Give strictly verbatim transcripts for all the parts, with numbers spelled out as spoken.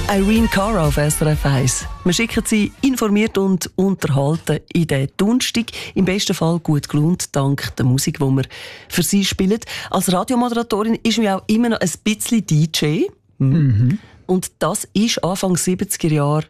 Irene Cara auf S R F eins. Wir schicken Sie informiert und unterhalten in den Donnerstag. Im besten Fall gut gelaunt, dank der Musik, die wir für Sie spielen. Als Radiomoderatorin ist mir auch immer noch ein bisschen D J. Mhm. Und das ist Anfang siebziger Jahre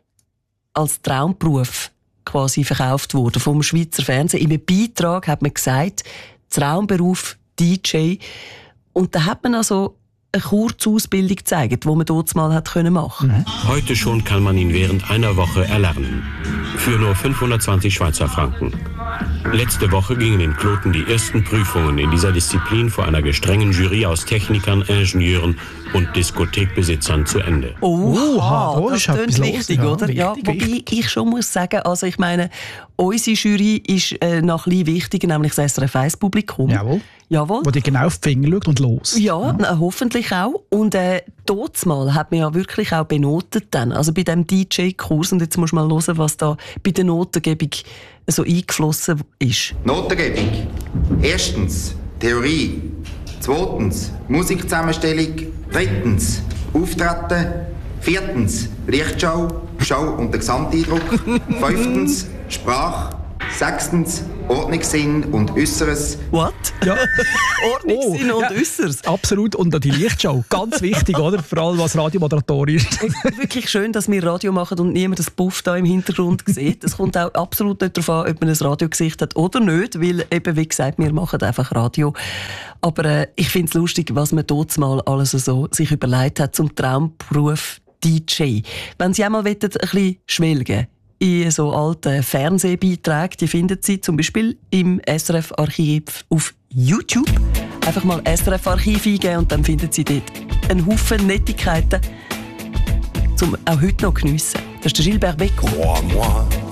als Traumberuf quasi verkauft worden vom Schweizer Fernsehen. Im Beitrag hat man gesagt, Traumberuf D J. Und da hat man also eine Kurzausbildung gezeigt, die man dort mal hat machen können. Heute schon kann man ihn während einer Woche erlernen. Für nur fünfhundertzwanzig Schweizer Franken. Letzte Woche gingen in Kloten die ersten Prüfungen in dieser Disziplin vor einer gestrengen Jury aus Technikern, Ingenieuren und Diskothekbesitzern zu Ende. Oh, Oha, das klingt wichtig, los, oder? Ja, wichtig, wobei wichtig. ich schon muss sagen, also ich meine, unsere Jury ist äh, noch ein bisschen wichtiger, nämlich das S R F eins Publikum. Jawohl. Jawohl. Wo die genau auf die Finger schaut und los. Ja, ja. Na, hoffentlich auch. Und äh, dort mal hat man ja wirklich auch benotet dann. Also bei diesem D J-Kurs, und jetzt musst du mal hören, was da bei der Notengebung so eingeflossen ist. Notengebung. Erstens Theorie. Zweitens Musikzusammenstellung. Drittens Auftreten. Viertens Lichtschau, Schau und der Gesamteindruck. Fünftens Sprache. Sechstens Ordnungssinn und Äußeres. What? Ja. Ordnungssinn Oh, und ja. Äußeres. Absolut. Und die Lichtschau. Ganz wichtig, oder? Vor allem, was Radiomoderator ist. Wirklich schön, dass wir Radio machen und niemand das Puff da im Hintergrund sieht. Es kommt auch absolut nicht darauf an, ob man ein Radiogesicht hat oder nicht, weil eben, wie gesagt, wir machen einfach Radio. Aber äh, ich finde es lustig, was man dort mal alles so sich überlegt hat zum Traumberuf D J. Wenn Sie einmal ein bisschen schwelgen in so alten Fernsehbeiträgen, die finden Sie zum Beispiel im S R F-Archiv auf YouTube. Einfach mal S R F-Archiv eingeben und dann finden Sie dort einen Haufen Nettigkeiten, um auch heute noch geniessen. Das ist der Gilbert Bécaud.